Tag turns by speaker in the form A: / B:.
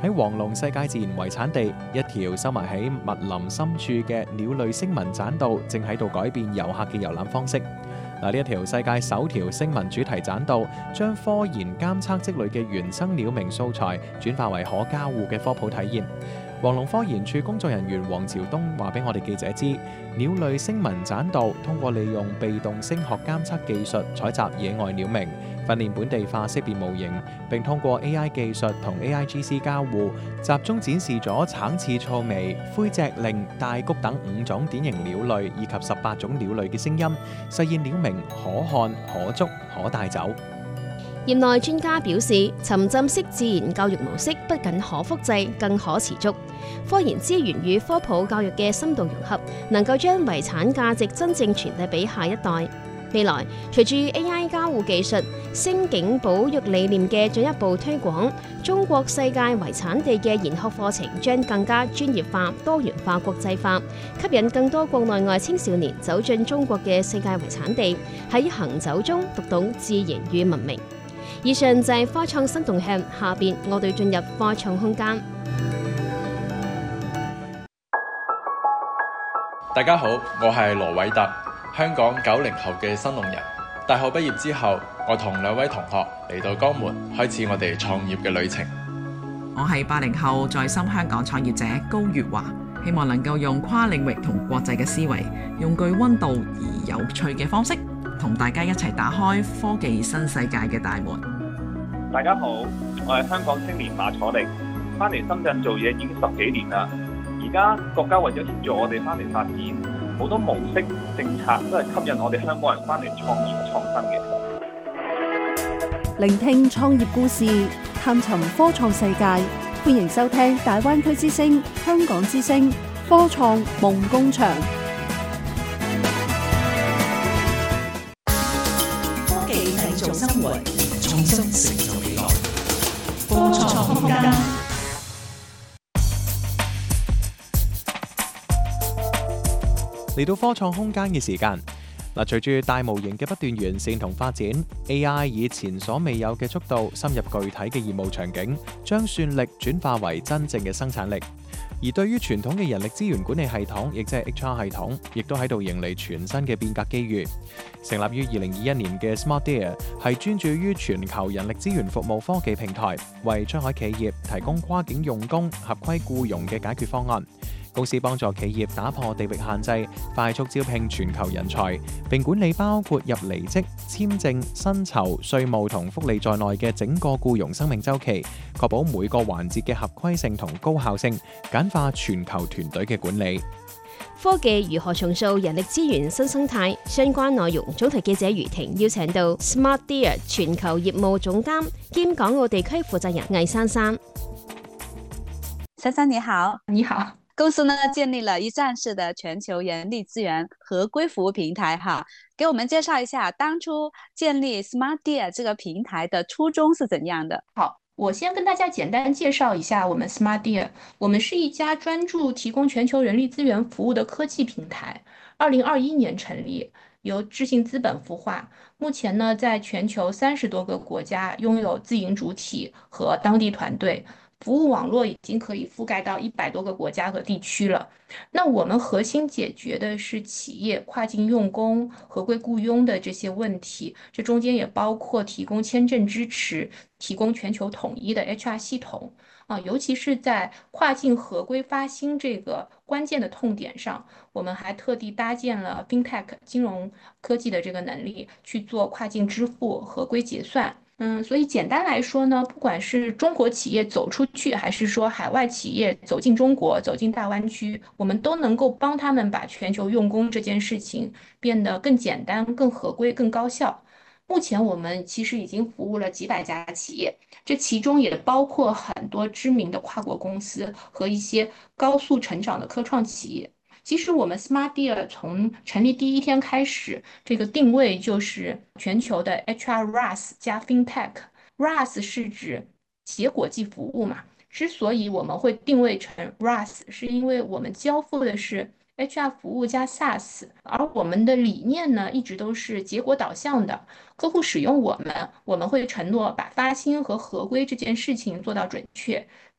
A: 喺黃龍世界自然遺產地，一條收埋喺密林深處嘅鳥類聲紋棧道，正喺度改變遊客嘅遊覽方式。呢一條世界首條聲紋主題棧道，將科研監測積累嘅原生鳥鳴素材轉化為可交互嘅科普體驗。黃龍科研處工作人員黃朝東話俾我哋記者知，鳥類聲紋棧道通過利用被動聲學監測技術採集野外鳥鳴，訓練本地化識別模型，並通過 AI 技術同 AIGC 交互，集中展示咗橙翅噪鶥、灰脊令、大鸫等5種典型鳥類以及18種鳥類嘅聲音，實現鳥鳴可看、可捉、可帶走。
B: 業內專家表示，沉浸式自然教育模式不僅可複製，更可持續。科研資源與科普教育嘅深度融合，能夠將遺產價值真正傳遞俾下一代。未來，隨住 AI 交互技術、聲景保育理念嘅進一步推廣，中國世界遺產地嘅研學課程將更加專業化、多元化、國際化，吸引更多國內外青少年走進中國嘅世界遺產地，喺行走中讀懂自然與文明。以上就係科創新動向，下邊我哋進入科創空間。
C: 大家好，我係羅偉特，香港90後嘅新農人。大學畢業之後，我同2位同學嚟到江門，開始我哋創業嘅旅程。
D: 我係80後在深香港創業者高月華，希望能夠用跨領域同國際嘅思維，用具溫度而有趣嘅方式，同大家一齊打開科技新世界嘅大門。
E: 大家好，我係香港青年馬楚力，翻嚟深圳做嘢已經10幾年啦。而家國家為咗協助我哋翻嚟發展，好多模式政策都係吸引我哋香港人翻嚟創業創新嘅。
F: 聆聽創業故事，探尋科創世界，歡迎收聽大灣區之聲、香港之聲科創夢工場。
G: 科技製造生活，創新成就未來。科創空間。
A: 嚟到科創空間嘅時間，隨住大模型嘅不斷完善同發展 ，AI 以前所未有嘅速度深入具體嘅業務場景，將算力轉化為真正嘅生產力。而對於傳統嘅人力資源管理系統，亦即係 HR 系統，亦都喺度迎嚟全新嘅變革機遇。成立於2021年嘅 SmartDear 係專注於全球人力資源服務科技平台，為出海企業提供跨境用工、合規僱傭嘅解決方案。公司幫助企業打破地域限制，快速招聘全球人才，並管理包括入離職、簽證、薪酬、稅務同福利在內嘅整個僱傭生命週期，確保每個環節嘅合規性同高效性，簡化全球團隊嘅管理。
B: 科技如何重塑人力資源新生態？相關內容，總台記者余婷邀請到 SmartDear 全球業務總監兼港澳地區負責人魏珊珊。
H: 珊珊你好。
I: 你好。
H: 公司呢建立了一站式的全球人力資源合規服務平台哈，給我們介紹一下當初建立 SmartDear 這個平台的初衷是怎樣的？
I: 好，我先跟大家簡單介紹一下我們 SmartDear。我們是一家專注提供全球人力資源服務的科技平台，2021年成立，由智信資本孵化。目前呢，在全球30多個國家擁有自營主體和當地團隊。服務網絡已經可以覆蓋到100多個國家和地區了。那我們核心解決的是企業跨境用工、合規僱傭的這些問題，這中間也包括提供簽證支持，提供全球統一的 HR 系統尤其是在跨境合規發薪這個關鍵的痛點上，我們還特地搭建了 FinTech 金融科技的這個能力，去做跨境支付、合規結算。所以簡單來說呢，不管是中國企業走出去，還是說海外企業走進中國、走進大灣區，我們都能夠幫他們把全球用工這件事情變得更簡單、更合規、更高效。目前我們其實已經服務了幾百家企業，這其中也包括很多知名的跨國公司和一些高速成長的科創企業。其實我們 SmartDear 從成立第一天開始，這個定位就是全球的 HR RaaS 加 FinTech。RaaS 是指結果即服務嘛，之所以我們會定位成 RaaS， 是因為我們交付的是 HR 服務加 SaaS， 而我們的理念呢，一直都是結果導向的。客戶使用我們會承諾把發薪和合規這件事情做到準確，